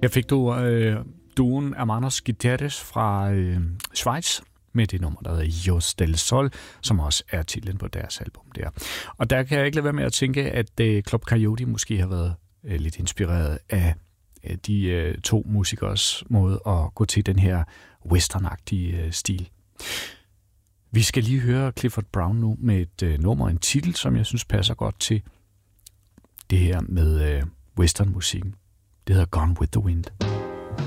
Jeg fik du duen Hermanos Guitierrez fra Schweiz med det nummer, der hedder Jos del Sol, som også er titlen på deres album der. Og der kan jeg ikke lade være med at tænke, at Club Coyote måske har været lidt inspireret af de to musikers måde at gå til den her westernagtige stil. Vi skal lige høre Clifford Brown nu med et nummer, en titel, som jeg synes passer godt til det her med westernmusikken. Det hedder Gone with the Wind.